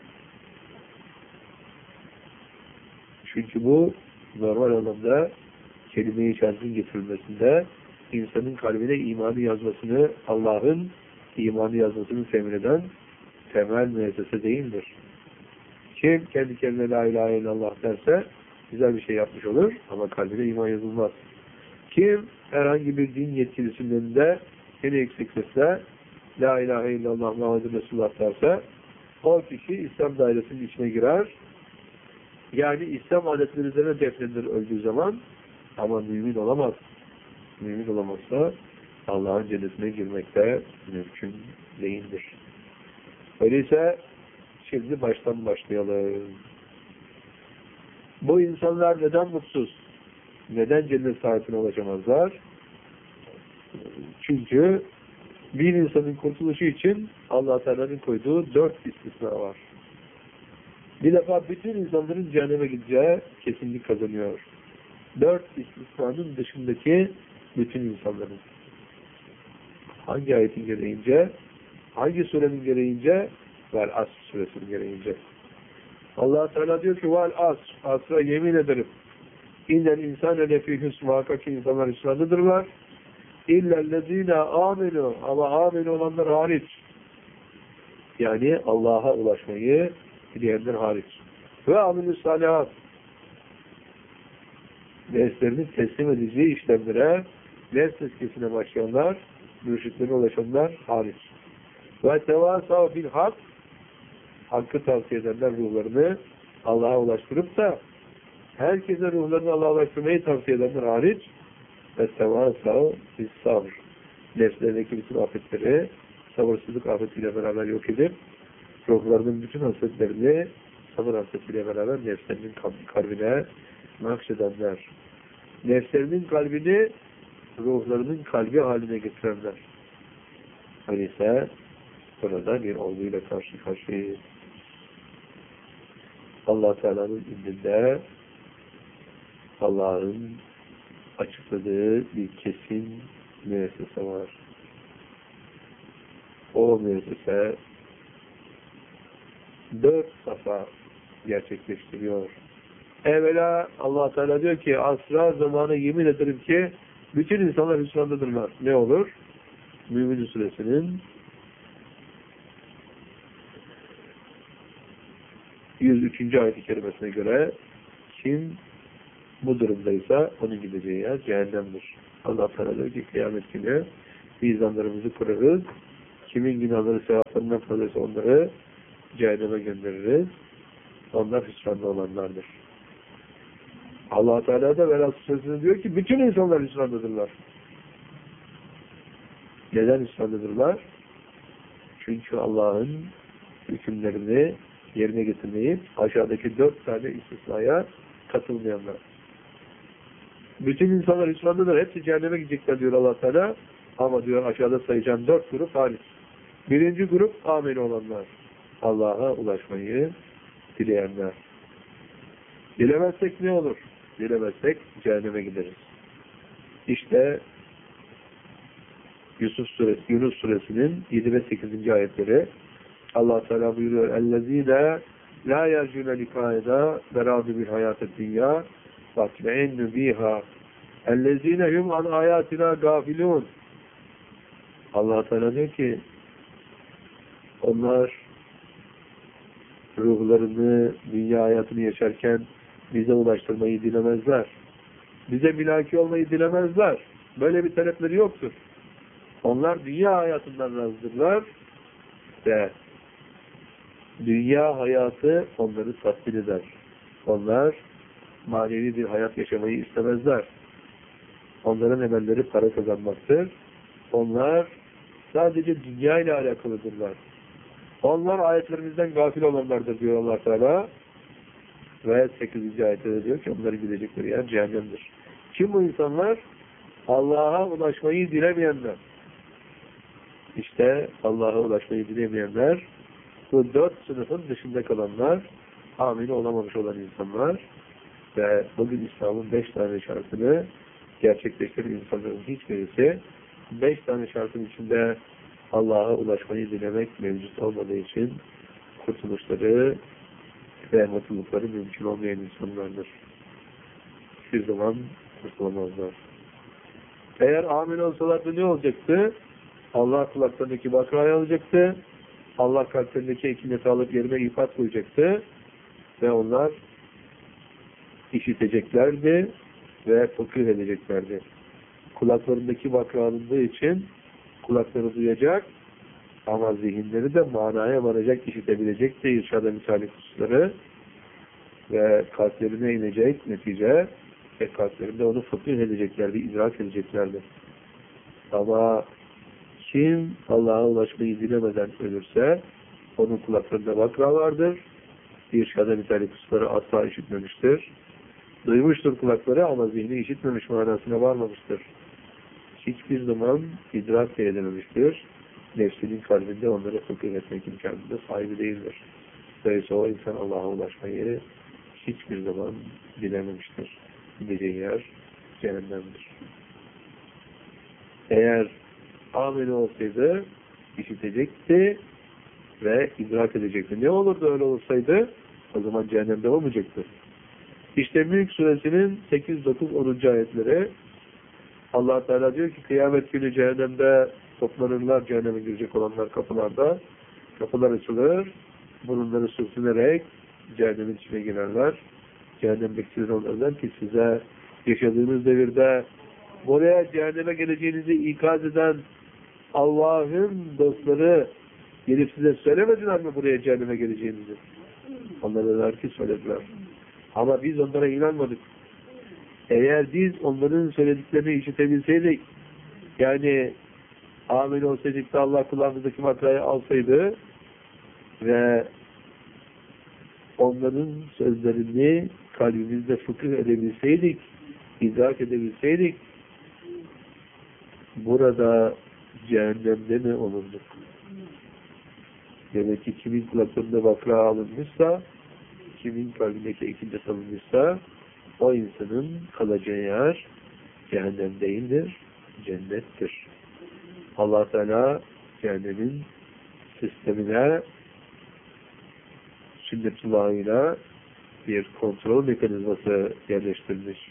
S1: Çünkü bu normal anlamda kelime-i şehadetin getirilmesinde insanın kalbine imanı yazmasını, Allah'ın imanı yazmasını temin eden temel müessese değildir. Kim kendi kendine la ilahe illallah derse güzel bir şey yapmış olur ama kalbine iman yazılmaz. Kim herhangi bir din yetkilisinin önünde en eksik sesle la ilahe illallah Muhammedun Resulullah derse o kişi İslam dairesinin içine girer. Yani İslam adetleri üzerine defnedilir öldüğü zaman ama mümin olamaz. Mümin olamazsa Allah'ın cennetine girmek de mümkün değildir. Öyleyse şimdi baştan başlayalım. Bu insanlar neden mutsuz? Neden cennet sahibine ulaşamazlar? Çünkü bir insanın kurtuluşu için Allah Teala'nın koyduğu 4 istisna var. Bir defa bütün insanların cehenneme gideceği kesinlik kazanıyor. 4 istisnanın dışındaki bütün insanların. Hangi ayetin gereğince? Hangi surenin gereğince? Vel Asr suresinin gereğince. Allah Teala diyor ki vel Asr, Asr'a yemin ederim. İnnel insane lefî hüsn, muhakkak ki insanlar hüsnadadırlar. İllellezîne âmenû, ama âmenû olanlar hariç. Yani Allah'a ulaşmayı dileyenler hariç. Ve amilus salihat. Nefslerini teslim edeceği işlemlere, nefs tezkiyesine başlayanlar, mürşitlerine ulaşanlar hariç. Ve tevâsav bil hak, hakkı tavsiye edenler ruhlarını Allah'a ulaştırıp da herkese ruhlarını Allah'a ulaştırmayı tavsiye edenler hariç ve tevâsav bil sabr. Nefslerindeki bütün afetleri sabırsızlık afetiyle beraber yok edip ruhlarının bütün hasretlerini sabır hasretiyle beraber nefslerinin kalbine nakşedenler. Nefslerinin kalbini ruhlarının kalbi haline getirenler. Öyleyse burada bir olguyla karşı karşıyayız. Allah Teala'nın indinde Allah'ın açıkladığı bir kesin müessese var. O müessese 4 safa gerçekleştiriyor. Evvela Allah Teala diyor ki asra zamanı yemin ederim ki bütün insanlar hüsrandadırlar. Ne olur? Mü'min Suresinin 103. ayet-i kerimesine göre kim bu durumdaysa onun gideceği yer cehennemdir. Allah Teala diyor ki kıyamet günü mizanlarımızı kurarız. Kimin günahları sevaplarından fazlası onları cehenneme göndeririz. Onlar hüsranda olanlardır. Allah Teala da Velhasıl sözünü diyor ki bütün insanlar hüsrandadırlar. Neden hüsrandadırlar? Çünkü Allah'ın hükümlerini yerine getirmeyip aşağıdaki 4 tane istisnaya katılmayanlar. Bütün insanlar hüsrandadır. Hepsi cehenneme gidecekler diyor Allah Teala. Ama diyor aşağıda sayacağım 4 grup hariç. Birinci grup ameli olanlar. Allah'a ulaşmayı dileyenler. Dilemezsek ne olur? Dilemezsek cehenneme gideriz. İşte Yunus suresinin 7 ve 8. ayetleri Allah Teala buyuruyor: "Ellezîne lâ yercûne likâeda berâdü bil hayâted dünyâ vatme'ennü bîhâ ellezîne hum an âyâtinâ gâfilûn." Allah Teala diyor ki onlar ruhlarını, dünya hayatını yaşarken bize ulaştırmayı dilemezler. Bize mülaki olmayı dilemezler. Böyle bir talepleri yoktur. Onlar dünya hayatından razıdırlar ve dünya hayatı onları tatmin eder. Onlar manevi bir hayat yaşamayı istemezler. Onların emelleri para kazanmaktır. Onlar sadece dünya ile alakalıdırlar. Onlar ayetlerimizden gafil olanlardır diyor Allah Teala. Ve 8. ayette diyor ki onların gidecekleri yer cehennemdir. Kim bu insanlar? Allah'a ulaşmayı dilemeyenler. İşte Allah'a ulaşmayı dilemeyenler, bu 4 sınıfın dışında kalanlar, amili olamamış olan insanlar ve bugün İslam'ın 5 tane şartını gerçekleştiren insanların hiçbirisi 5 tane şartın içinde Allah'a ulaşmayı dilemek mevcut olmadığı için kurtuluşları ve mutlulukları mümkün olmayan insanlardır. Hiçbir zaman kurtulamazlar. Eğer amil olsalardı ne olacaktı? Allah kulaklarındaki bakrayı alacaktı. Allah kalplerindeki ekineti alıp yerine ifat koyacaktı. Ve onlar işiteceklerdi ve fıkıh edeceklerdi. Kulaklarındaki bakra alındığı için kulakları duyacak ama zihinleri de manaya varacak, işitebilecekti irşada misali hususları ve kalplerine inecek netice ve kalplerinde onu fıkıh edeceklerdi, idrak edeceklerdi. Ama kim Allah'a ulaşmayı dilemeden ölürse onun kulaklarında bakra vardır. İrşada misali hususları asla işitmemiştir. Duymuştur kulakları ama zihni işitmemiş manasına varmamıştır. Hiçbir zaman idrak edememiştir. Nefsinin kalbinde onları fıkıh etmek imkanında sahibi değildir. Dolayısıyla o insan Allah'a ulaşmayı hiçbir zaman dilememiştir. Gideceği yer cehennemdir. Eğer ameli olsaydı işitecekti ve idrak edecekti. Ne olurdu öyle olsaydı? O zaman cehennemde olmayacaktı. İşte Mülk suresinin 8, 9, 10. ayetleri Allah Teala diyor ki kıyamet günü cehennemde toplanırlar, cehenneme girecek olanlar kapılarda. Kapılar açılır, burunları sürtünerek cehennemin içine girerler. Cehennemdekiler onlardan ki size yaşadığınız devirde buraya cehenneme geleceğinizi ikaz eden Allah'ın dostları gelip size söylemediler mi buraya cehenneme geleceğinizi? Onlara der ki söylediler. Ama biz onlara inanmadık. Eğer biz onların söylediklerini işitebilseydik, yani amel olsaydık da Allah kulağımızdaki makrayı alsaydı ve onların sözlerini kalbimizde fıkıh edebilseydik, idrak edebilseydik, burada cehennemde mi olurduk? Demek ki kimin kulaklarında bakra alınmışsa, kimin kalbindeki ekince salınmışsa, o insanın kalacağı yer cehennem değildir, cennettir. Allah Teala cehennemin sistemine sünnetullahıyla bir kontrol mekanizması yerleştirilmiş.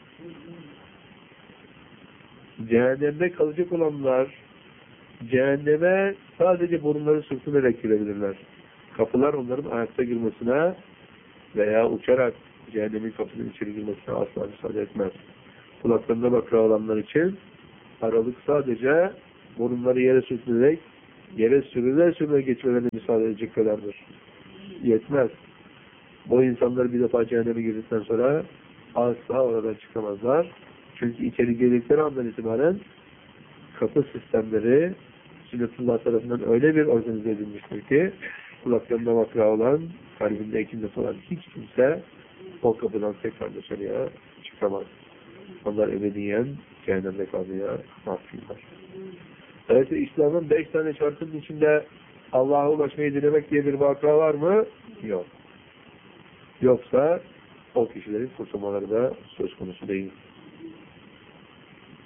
S1: Cehennemde kalacak olanlar cehenneme sadece burunları sürtünerek girebilirler. Kapılar onların ayakta girmesine veya uçarak cehennemin kapısının içeri girmesine asla müsaade etmez. Kulaklarında bakra olanlar için aralık sadece burunları yere sürtünerek yere sürüle geçmelerine müsaade edecek kadardır. Yetmez. Bu insanlar bir defa cehenneme girdikten sonra asla oradan çıkamazlar. Çünkü içeri girdikleri andan itibaren kapı sistemleri Sünnetullah tarafından öyle bir organize edilmiştir ki kulaklarında bakra olan, kalbinde ekindet olan hiç kimse o kapıdan tekrar dışarıya çıkamaz. Onlar ebediyen cehennemde kalmaya mahkumlar. Evet, İslam'ın 5 tane şartının içinde Allah'a ulaşmayı dilemek diye bir vakra var mı? Yok. Yoksa o kişilerin kurtulmaları da söz konusu değil.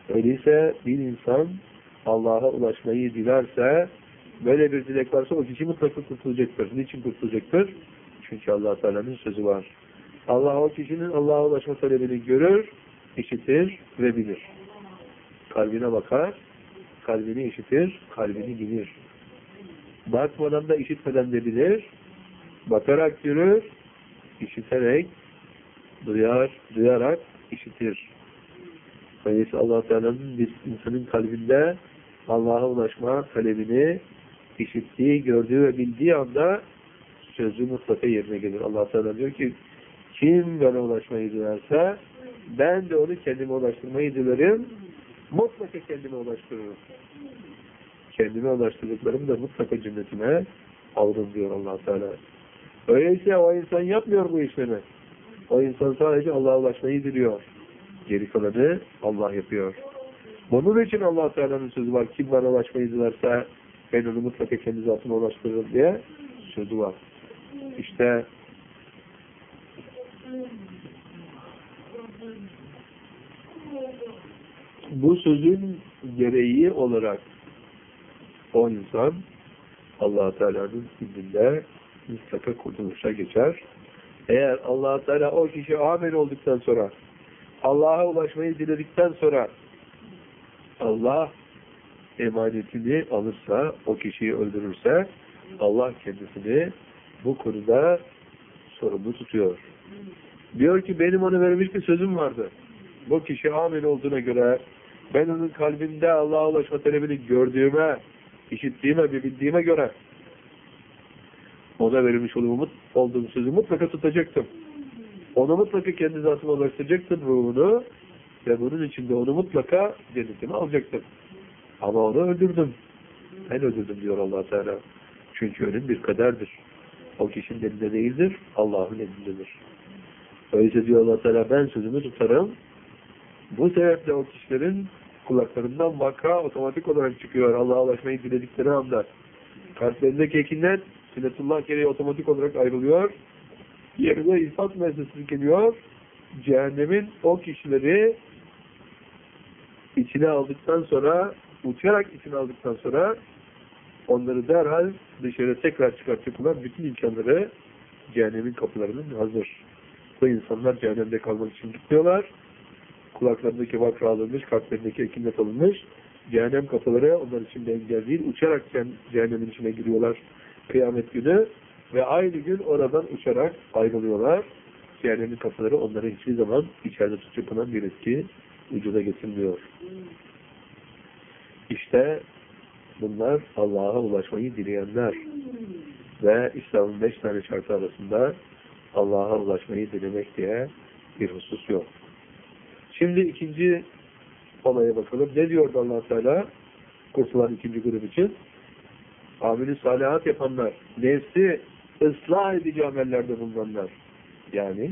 S1: Öyleyse bir insan Allah'a ulaşmayı dilerse, böyle bir dilek varsa o kişi mutlaka kurtulacaktır. Niçin kurtulacaktır? Çünkü Allah Teala'nın sözü var. Allah o kişinin Allah'a ulaşma talebini görür, işitir ve bilir. Kalbine bakar, kalbini işitir, kalbini bilir. Bakmadan da işitmeden de bilir, bakarak görür, işiterek, duyarak işitir. Öyleyse Allah Teala'nın bir insanın kalbinde Allah'a ulaşma talebini işittiği, gördüğü ve bildiği anda sözü mutlaka yerine gelir. Allah Teala diyor ki, kim bana ulaşmayı dilerse ben de onu kendime ulaştırmayı dilerim. Mutlaka kendime ulaştırırım. Kendime ulaştırdıklarımı da mutlaka cennetime alırım diyor Allah Teala. Öyleyse o insan yapmıyor bu işlemi. O insan sadece Allah'a ulaşmayı diliyor. Geri kalanı Allah yapıyor. Bunun için Allah Teala'nın sözü var. Kim bana ulaşmayı dilerse ben onu mutlaka kendi zatına ulaştırırım diye sözü var. İşte bu sözün gereği olarak o insan Allah Teala'nın izniyle mutlaka kurtuluşa geçer. Eğer Allah Teala o kişi amin olduktan sonra, Allah'a ulaşmayı diledikten sonra Allah emanetini alırsa, o kişiyi öldürürse Allah kendisini bu konuda sorumlu tutuyor. Diyor ki benim ona vermiş bir sözüm vardı. Bu kişi amin olduğuna göre ben onun kalbinde Allah'a ulaşma talebini gördüğüme, işittiğime ve bildiğime göre ona verilmiş olduğum sözü mutlaka tutacaktım. Onu mutlaka kendi zatıma ulaştıracaktım ruhunu ve bunun içinde onu mutlaka cennetime alacaktım. Ama onu öldürdüm. Ben öldürdüm diyor Allah Teala. Çünkü ölüm bir kaderdir. O kişinin elinde değildir, Allah'ın elindedir. Öyleyse diyor Allah Teala ben sözümü tutarım. Bu sebeple o kişilerin kulaklarından vaka otomatik olarak çıkıyor Allah'a ulaşmayı diledikleri anda. Kalplerindeki ekinler sünnetullah gereği otomatik olarak ayrılıyor. Yerine İspat müessesesi geliyor. Cehennemin o kişileri içine aldıktan sonra, uçarak içine aldıktan sonra onları derhal dışarı tekrar çıkartacaklar. Bütün imkanları cehennemin kapılarının hazır. Bu insanlar cehennemde kalmak için gitmiyorlar. Kulaklarındaki vakra alınmış, kalplerindeki ekinlet alınmış. Cehennem kapıları onlar için de engel değil. Uçarak cehennemin içine giriyorlar kıyamet günü ve aynı gün oradan uçarak ayrılıyorlar. Cehennemin kapıları onları hiçbir zaman içeride tutacak bir etki vücuda getirmiyor. İşte bunlar Allah'a ulaşmayı dileyenler ve İslam'ın 5 tane şartı arasında Allah'a ulaşmayı dilemek diye bir husus yok. Şimdi ikinci olaya bakalım. Ne diyordu Allah Teala? Kurtulan ikinci grup için. Amel-i salihat yapanlar, nefsi ıslah edici amellerde bulunanlar. Yani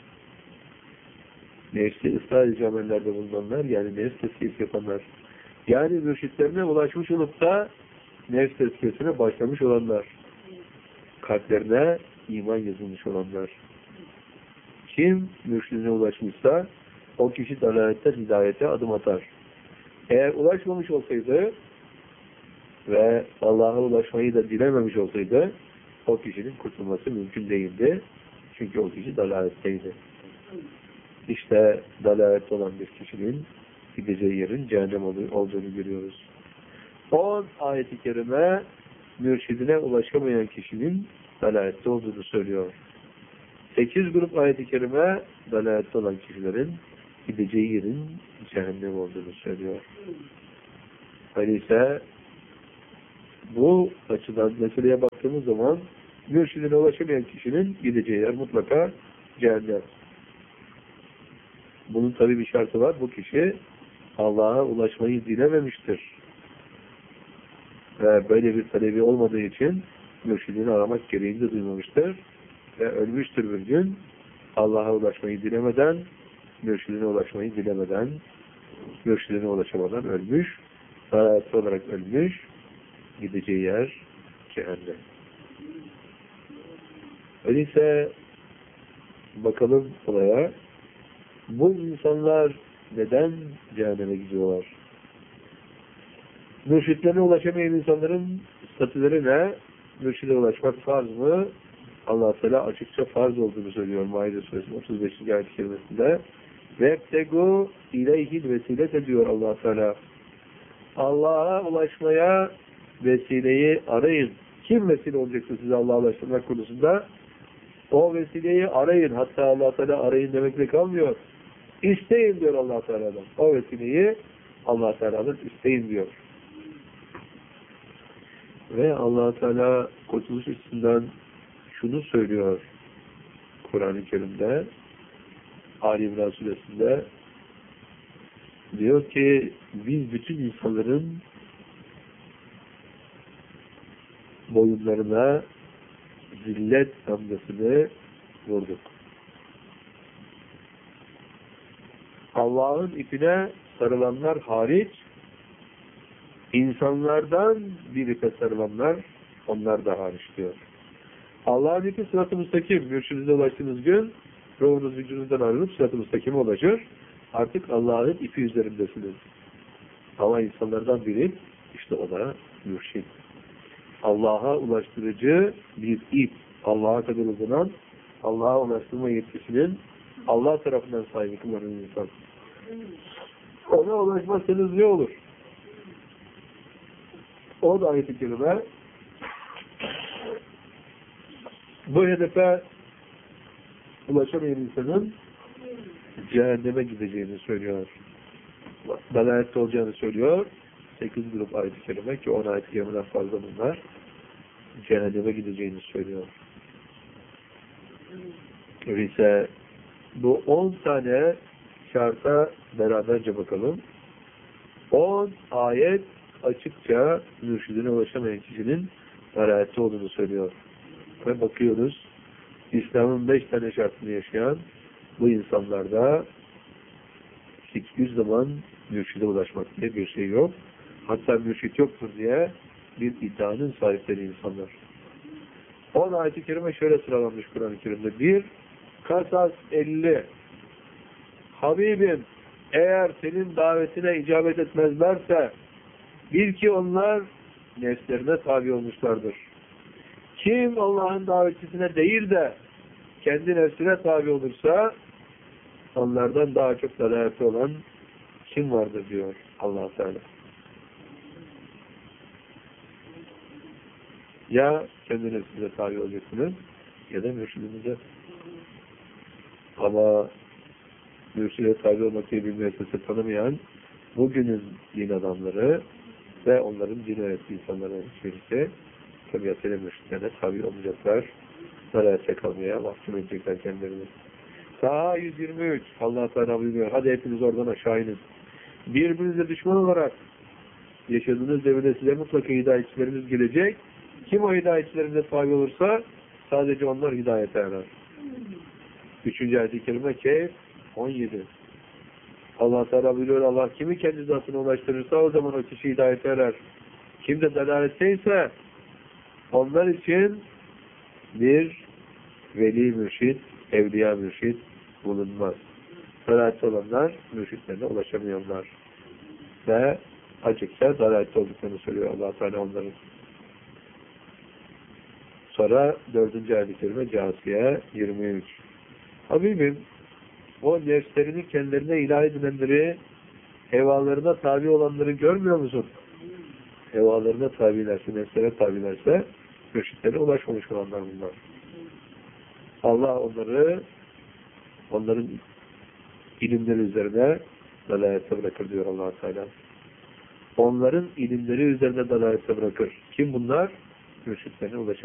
S1: nefsi ıslah edici amellerde bulunanlar, yani nefs tezkiyesi yapanlar. Yani mürşitlerine ulaşmış olup da nefs tezkiyesine başlamış olanlar. Kalplerine iman yazılmış olanlar. Kim mürşidine ulaşmışsa o kişi dalaletten hidayete adım atar. Eğer ulaşmamış olsaydı ve Allah'a ulaşmayı da dilememiş olsaydı o kişinin kurtulması mümkün değildi. Çünkü o kişi dalaletteydi. İşte dalalette olan bir kişinin gideceği yerin cehennem olduğunu görüyoruz. 10 ayet-i kerime mürşidine ulaşamayan kişinin dalalette olduğunu söylüyor. 8 grup ayet-i kerime dalalette olan kişilerin gideceği yerin cehennem olduğunu söylüyor. Öyleyse bu açıdan meseleye baktığımız zaman mürşidine ulaşamayan kişinin gideceği yer mutlaka cehennem. Bunun tabi bir şartı var. Bu kişi Allah'a ulaşmayı dilememiştir. Ve böyle bir talebi olmadığı için mürşidini aramak gereğini duymamıştır. Ve ölmüştür bir gün Allah'a ulaşmayı dilemeden, mürşidine ulaşmayı dilemeden, mürşidine ulaşamadan ölmüş, hayatı olarak ölmüş, gideceği yer cehennem. Öyleyse bakalım olaya. Bu insanlar neden cehenneme gidiyorlar? Mürşitlerine ulaşamayan insanların statüleri ne? Mürşide ulaşmak farz mı? Allah-u Teala açıkça farz olduğunu söylüyor Maide Suresi'nin 35. ayet-i kerimesinde. وَبْتَغُوا اِلَيْهِ الْوَسِيلَةَ diyor Allah-u Teala. Allah'a ulaşmaya vesileyi arayın. Kim vesile olacaktı size Allah'a ulaştırmak konusunda? O vesileyi arayın. Hatta Allah-u Teala arayın demekle kalmıyor. İsteyin diyor Allah-u Teala'dan. O vesileyi Allah-u Teala'dan isteyin diyor. Ve Allah-u Teala kurtuluş üstünden şunu söylüyor Kur'an-ı Kerim'de, Ali İmran Suresi'nde diyor ki biz bütün insanların boyunlarına zillet damgasını vurduk. Allah'ın ipine sarılanlar hariç insanlardan bir ipe sarılanlar onlar da hariç diyor. Allah'ın ipi sırat-ı müstakim. Mürşidinize ulaştığınız gün ruhunuz vücudunuzdan ayrılıp sırat-ı müstakime ulaşır. Artık Allah'ın ipi üzerindesiniz. Ama insanlardan biri işte o da mürşid. Allah'a ulaştırıcı bir ip. Allah'a kadar uzanan, Allah'a ulaştırma yetkisinin Allah tarafından sahibi kılan insan. Ona ulaşmazsanız ne olur? O da ayet-i kerime bu hedefe ulaşamayan insanın cehenneme gideceğini söylüyor. Dalalette olacağını söylüyor. 8 grup ayet-i kerime ki 10 ayet-i kerimeden fazla bunlar. Cehenneme gideceğini söylüyor. Öyleyse bu 10 tane şarta beraberce bakalım. 10 ayet açıkça mürşidine ulaşamayan kişinin dalalette olduğunu söylüyor. Ve bakıyoruz, İslam'ın 5 tane şartını yaşayan bu insanlarda hiçbir zaman mürşide ulaşmak diye bir şey yok. Hatta mürşit yoktur diye bir iddianın sahipleri insanlar. 10 ayet-i kerime şöyle sıralanmış Kur'an-ı Kerim'de. 1. Kasas 50. Habibim, eğer senin davetine icabet etmezlerse bil ki onlar nefslerine tabi olmuşlardır. Kim Allah'ın davetçisine değil de kendi nefsine tabi olursa onlardan daha çok dalalette olan kim vardır diyor Allah Teala. Ya kendi nefsinize tabi olacaksınız ya da mürşidinize. Ama mürşide tabi olmak diye bir müessese tanımayan bugünün din adamları ve onların din öğrettiği insanların birisi tabiatıyla mürşitlerine tabi olmayacaklar. Dalalete kalmaya mahkum edecekler kendilerini. Saha 123 Allah Teala buyuruyor. Hadi hepiniz oradan aşağı inin. Birbirinize düşman olarak yaşadığınız devirde size mutlaka hidayetçilerimiz gelecek. Kim o hidayetçilerimize tabi olursa sadece onlar hidayete erer. 3. ayet-i kerime Kehf 17. Allah Teala buyuruyor. Allah kimi kendi zatına ulaştırırsa o zaman o kişi hidayete erer. Kim de dalaletteyse onlar için bir veli mürşid, evliya mürşid bulunmaz. Dalalette olanlar mürşitlerine ulaşamıyorlar. Ve açıkça dalalette olduklarını söylüyor Allah Teala onların. Sonra 4. ayet-i kerime Câsiye 23. Habibim, o nefslerini kendilerine ilah edinenleri, hevalarına tabi olanları görmüyor musun? Hevalarına tabilerse, nefslere tabilerse mürşitlere ulaşmamış olanlar bunlar. Allah onların ilimleri üzerine dalalette bırakır diyor Allah Teala. Onların ilimleri üzerine dalalette bırakır. Kim bunlar? Mürşitlerine ulaşır.